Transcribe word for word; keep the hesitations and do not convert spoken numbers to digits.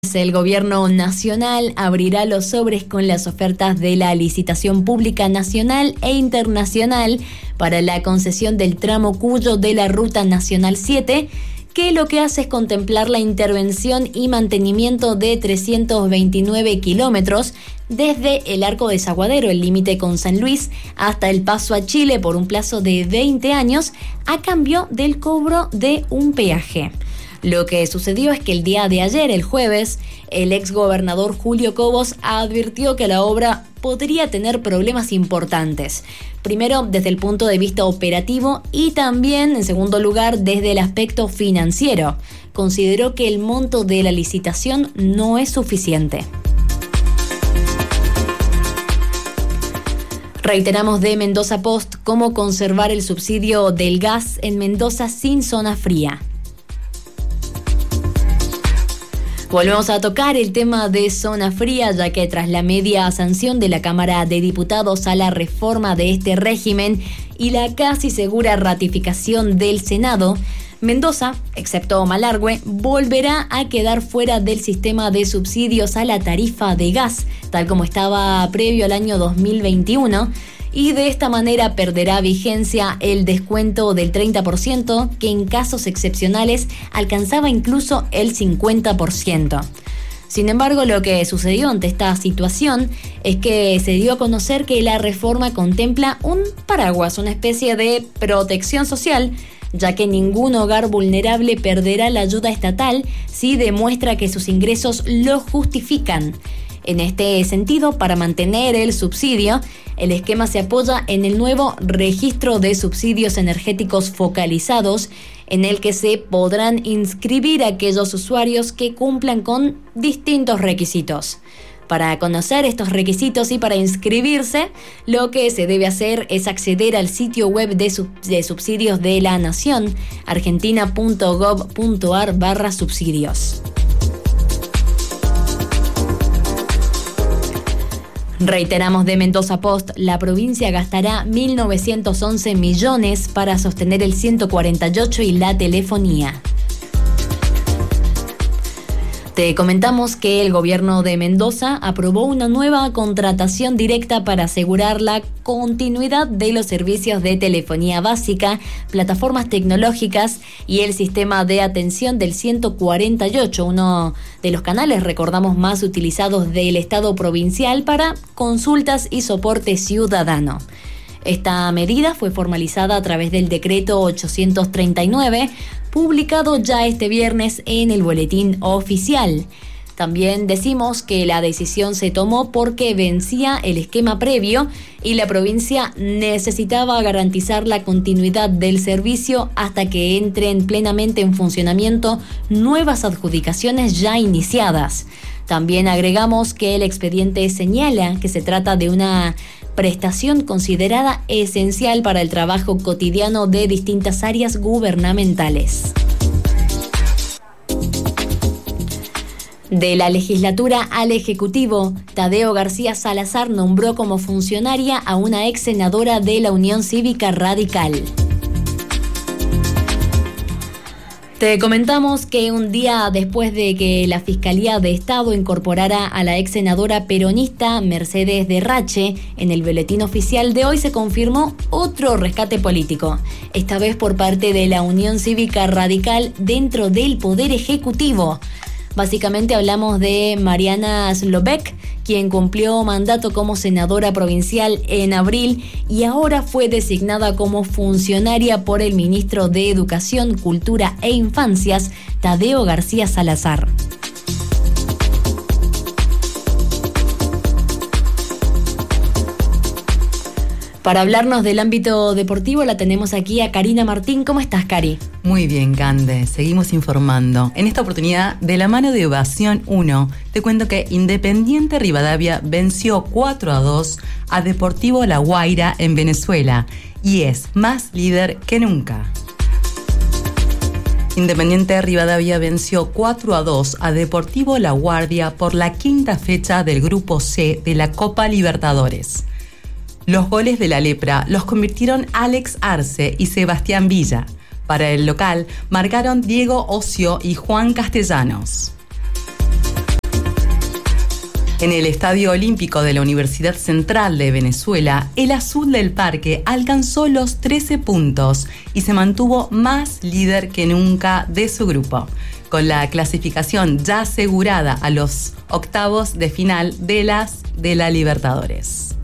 El Gobierno Nacional abrirá los sobres con las ofertas de la licitación pública nacional e internacional para la concesión del tramo Cuyo de la Ruta Nacional siete, que lo que hace es contemplar la intervención y mantenimiento de trescientos veintinueve kilómetros desde el Arco Desaguadero, el límite con San Luis, hasta el paso a Chile por un plazo de veinte años a cambio del cobro de un peaje. Lo que sucedió es que el día de ayer, el jueves, el exgobernador Julio Cobos advirtió que la obra podría tener problemas importantes. Primero, desde el punto de vista operativo y también, en segundo lugar, desde el aspecto financiero. Consideró que el monto de la licitación no es suficiente. Reiteramos de Mendoza Post cómo conservar el subsidio del gas en Mendoza sin zona fría. Volvemos a tocar el tema de zona fría, ya que tras la media sanción de la Cámara de Diputados a la reforma de este régimen y la casi segura ratificación del Senado, Mendoza, excepto Malargüe, volverá a quedar fuera del sistema de subsidios a la tarifa de gas, tal como estaba previo al año dos mil veintiuno, y de esta manera perderá vigencia el descuento del treinta por ciento, que en casos excepcionales alcanzaba incluso el cincuenta por ciento. Sin embargo, lo que sucedió ante esta situación es que se dio a conocer que la reforma contempla un paraguas, una especie de protección social, ya que ningún hogar vulnerable perderá la ayuda estatal si demuestra que sus ingresos lo justifican. En este sentido, para mantener el subsidio, el esquema se apoya en el nuevo registro de subsidios energéticos focalizados, en el que se podrán inscribir aquellos usuarios que cumplan con distintos requisitos. Para conocer estos requisitos y para inscribirse, lo que se debe hacer es acceder al sitio web de, sub- de subsidios de la Nación, argentina punto gov punto ar barra subsidios. Reiteramos de Mendoza Post, la provincia gastará mil novecientos once millones para sostener el ciento cuarenta y ocho y la telefonía. Te comentamos que el gobierno de Mendoza aprobó una nueva contratación directa para asegurar la continuidad de los servicios de telefonía básica, plataformas tecnológicas y el sistema de atención del ciento cuarenta y ocho, uno de los canales, recordamos, más utilizados del Estado provincial para consultas y soporte ciudadano. Esta medida fue formalizada a través del decreto ochocientos treinta y nueve, publicado ya este viernes en el Boletín Oficial. También decimos que la decisión se tomó porque vencía el esquema previo y la provincia necesitaba garantizar la continuidad del servicio hasta que entren plenamente en funcionamiento nuevas adjudicaciones ya iniciadas. También agregamos que el expediente señala que se trata de una prestación considerada esencial para el trabajo cotidiano de distintas áreas gubernamentales. De la legislatura al Ejecutivo, Tadeo García Salazar nombró como funcionaria a una ex senadora de la Unión Cívica Radical. Te comentamos que un día después de que la Fiscalía de Estado incorporara a la ex senadora peronista Mercedes Derrache en el boletín oficial de hoy, se confirmó otro rescate político, esta vez por parte de la Unión Cívica Radical dentro del Poder Ejecutivo. Básicamente hablamos de Mariana Slobeck, quien cumplió mandato como senadora provincial en abril y ahora fue designada como funcionaria por el ministro de Educación, Cultura e Infancias, Tadeo García Salazar. Para hablarnos del ámbito deportivo la tenemos aquí a Karina Martín. ¿Cómo estás, Cari? Muy bien, Cande. Seguimos informando. En esta oportunidad, de la mano de Ovación uno, te cuento que Independiente Rivadavia venció cuatro a dos a Deportivo La Guaira en Venezuela y es más líder que nunca. Independiente Rivadavia venció cuatro a dos a Deportivo La Guardia por la quinta fecha del Grupo C de la Copa Libertadores. Los goles de la Lepra los convirtieron Alex Arce y Sebastián Villa. Para el local marcaron Diego Ocio y Juan Castellanos. En el Estadio Olímpico de la Universidad Central de Venezuela, el Azul del Parque alcanzó los trece puntos y se mantuvo más líder que nunca de su grupo, con la clasificación ya asegurada a los octavos de final de las de la Libertadores.